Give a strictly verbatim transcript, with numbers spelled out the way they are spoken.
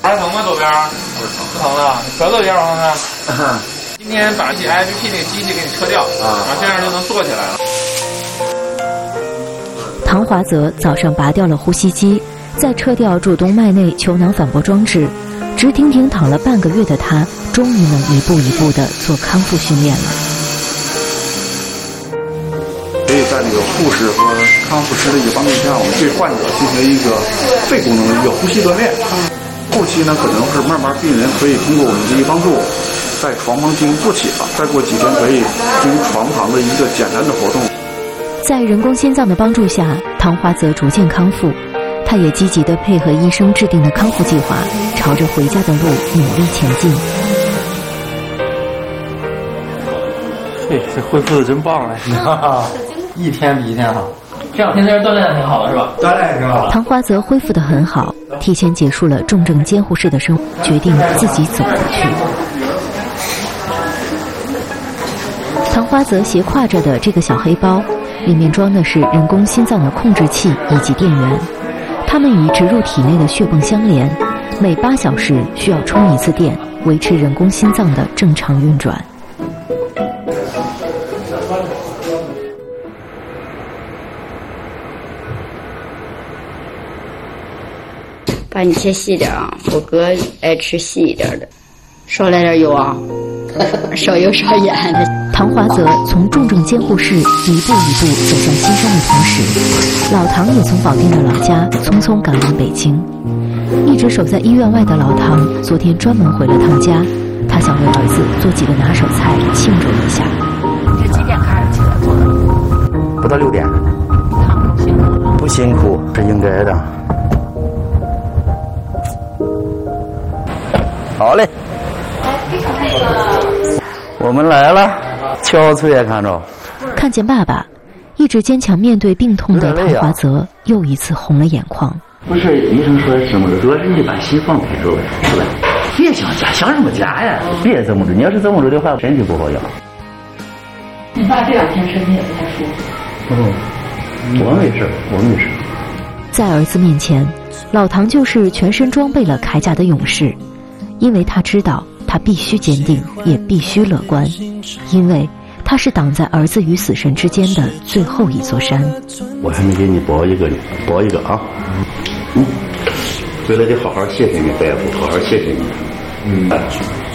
哪儿疼吗？左边？不是疼，不疼了。咳嗽一下，我看看。今天把这 I F P 那个机器给你撤掉啊，然后这样就能坐起来了。 唐华泽早上拔掉了呼吸机，再撤掉主动脉内球囊反搏装置，直挺挺躺了半个月的他，终于能一步一步地做康复训练了。 所以在这个护士和康复师的一个帮助下，我们对患者进行一个肺功能的一个呼吸锻炼。后期呢，可能是慢慢病人可以通过我们的一个帮助，在床旁进行坐起了，再过几天可以进行床旁的一个简单的活动。 在人工心脏的帮助下，唐华泽逐渐康复，他也积极地配合医生制定的康复计划，朝着回家的路努力前进。 对，这恢复的真棒哎！一天比一天好。这两天在这锻炼的挺好的是吧？锻炼挺好。 唐华泽恢复得很好，提前结束了重症监护室的生活，决定自己走回去。唐华泽斜挎着的这个小黑包，里面装的是人工心脏的控制器以及电源，它们与植入体内的血泵相连，每八小时需要充一次电，维持人工心脏的正常运转。 把你切细点啊，我哥爱吃细一点的，少来点油啊，少油少盐的。 唐华泽从重症监护室一步一步走向新生的同时，老唐也从保定的老家匆匆赶往北京。一直守在医院外的老唐昨天专门回了趟家，他想为儿子做几个拿手菜庆祝一下。 这几点开始起来做的？ 不到六点。 他不辛苦？ 不辛苦，是应该的。好嘞，我们来了，憔悴也看着。 看见爸爸，一直坚强面对病痛的唐华泽又一次红了眼眶。 不是医生说什么的，主要是你把心放开着呗，是吧？别想家，想什么家呀？别这么着，你要是这么着的话，身体不好养。 你爸这两天身体也不太舒服。 嗯，我没事，我没事。 在儿子面前，老唐就是全身装备了铠甲的勇士。因为他知道他必须坚定，也必须乐观，因为他是挡在儿子与死神之间的最后一座山。 我还没给你包一个呢，包一个啊！嗯，回来得好好谢谢你大夫，好好谢谢你。嗯。